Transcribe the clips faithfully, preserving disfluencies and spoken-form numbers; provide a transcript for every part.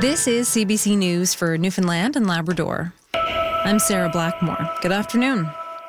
This is C B C News for Newfoundland and Labrador. I'm Sarah Blackmore. Good afternoon.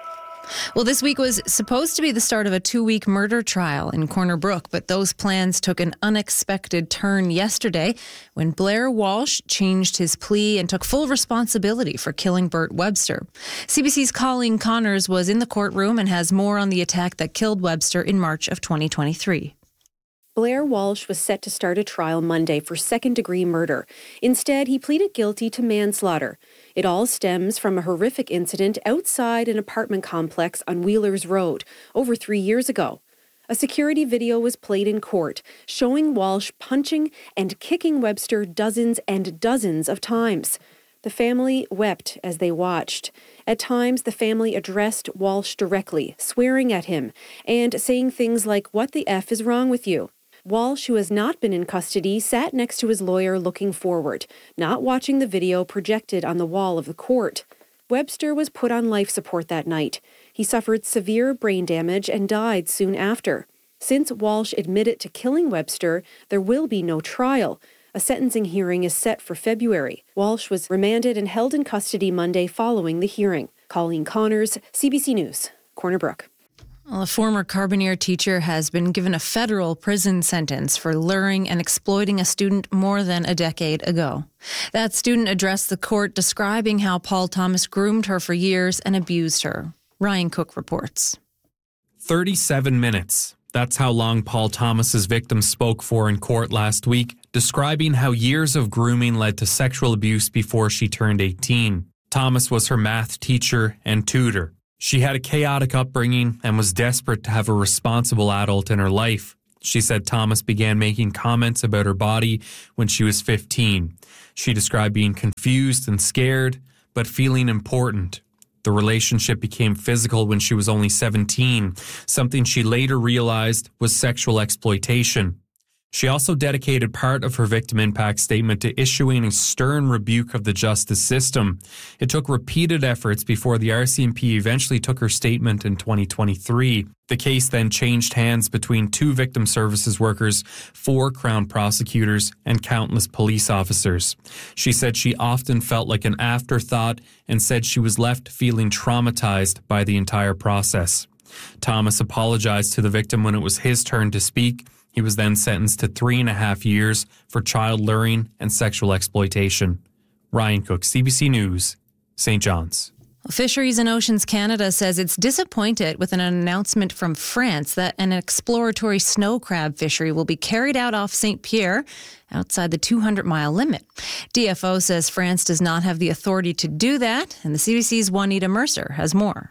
Well, this week was supposed to be the start of a two-week murder trial in Corner Brook, but those plans took an unexpected turn yesterday when Blair Walsh changed his plea and took full responsibility for killing Bert Webster. C B C's Colleen Connors was in the courtroom and has more on the attack that killed Webster in March of twenty twenty-three. Blair Walsh was set to start a trial Monday for second-degree murder. Instead, he pleaded guilty to manslaughter. It all stems from a horrific incident outside an apartment complex on Wheelers Road over three years ago. A security video was played in court, showing Walsh punching and kicking Webster dozens and dozens of times. The family wept as they watched. At times, the family addressed Walsh directly, swearing at him and saying things like, "What the F is wrong with you?" Walsh, who has not been in custody, sat next to his lawyer looking forward, not watching the video projected on the wall of the court. Webster was put on life support that night. He suffered severe brain damage and died soon after. Since Walsh admitted to killing Webster, there will be no trial. A sentencing hearing is set for February. Walsh was remanded and held in custody Monday following the hearing. Colleen Connors, C B C News, Corner Brook. Well, a former Carbonear teacher has been given a federal prison sentence for luring and exploiting a student more than a decade ago. That student addressed the court describing how Paul Thomas groomed her for years and abused her. Ryan Cook reports. thirty-seven minutes. That's how long Paul Thomas's victim spoke for in court last week, describing how years of grooming led to sexual abuse before she turned eighteen. Thomas was her math teacher and tutor. She had a chaotic upbringing and was desperate to have a responsible adult in her life. She said Thomas began making comments about her body when she was fifteen. She described being confused and scared, but feeling important. The relationship became physical when she was only seventeen, something she later realized was sexual exploitation. She also dedicated part of her victim impact statement to issuing a stern rebuke of the justice system. It took repeated efforts before the R C M P eventually took her statement in twenty twenty-three. The case then changed hands between two victim services workers, four Crown prosecutors, and countless police officers. She said she often felt like an afterthought and said she was left feeling traumatized by the entire process. Thomas apologized to the victim when it was his turn to speak. He was then sentenced to three and a half years for child luring and sexual exploitation. Ryan Cook, C B C News, Saint John's. Fisheries and Oceans Canada says it's disappointed with an announcement from France that an exploratory snow crab fishery will be carried out off Saint Pierre outside the two hundred mile limit. D F O says France does not have the authority to do that, and the C B C's Juanita Mercer has more.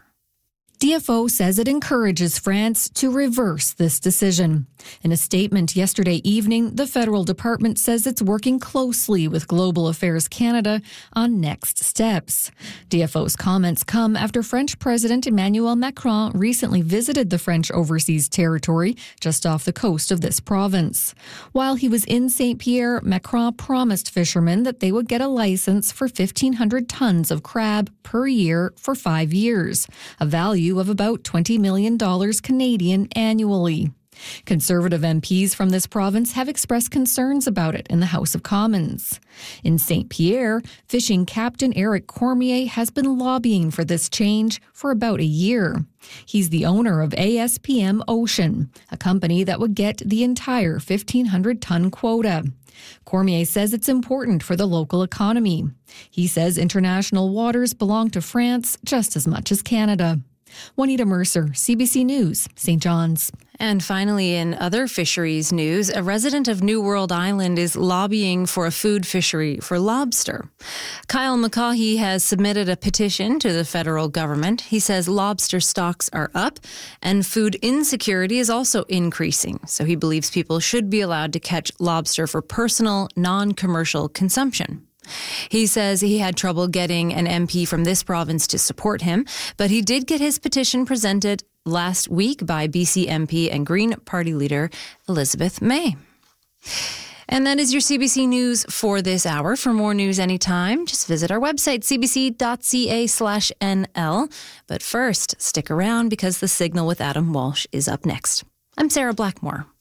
D F O says it encourages France to reverse this decision. In a statement yesterday evening, the federal department says it's working closely with Global Affairs Canada on next steps. D F O's comments come after French President Emmanuel Macron recently visited the French overseas territory just off the coast of this province. While he was in Saint Pierre, Macron promised fishermen that they would get a license for fifteen hundred tons of crab per year for five years, a value of about twenty million dollars Canadian annually. Conservative M Ps from this province have expressed concerns about it in the House of Commons. In Saint Pierre, fishing captain Eric Cormier has been lobbying for this change for about a year. He's the owner of A S P M Ocean, a company that would get the entire fifteen hundred ton quota. Cormier says it's important for the local economy. He says international waters belong to France just as much as Canada. Juanita Mercer, C B C News, Saint John's. And finally, in other fisheries news, a resident of New World Island is lobbying for a food fishery for lobster. Kyle McCaughey has submitted a petition to the federal government. He says lobster stocks are up and food insecurity is also increasing. So he believes people should be allowed to catch lobster for personal, non-commercial consumption. He says he had trouble getting an M P from this province to support him, but he did get his petition presented last week by B C M P and Green Party leader Elizabeth May. And that is your C B C News for this hour. For more news anytime, just visit our website, c b c dot c a slash n l. But first, stick around because The Signal with Adam Walsh is up next. I'm Sarah Blackmore.